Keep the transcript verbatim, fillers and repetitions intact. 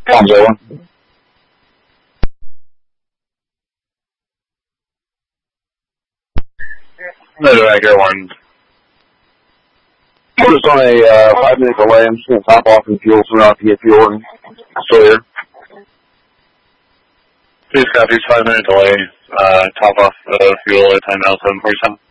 Comms over. Medevac Air one. We're just on a uh, five minute delay. I'm just going to top off and fuel so we don't have to get fuel in. Still here. Please copy, five minute delay. Uh, top off uh, fuel at time now seven forty-seven.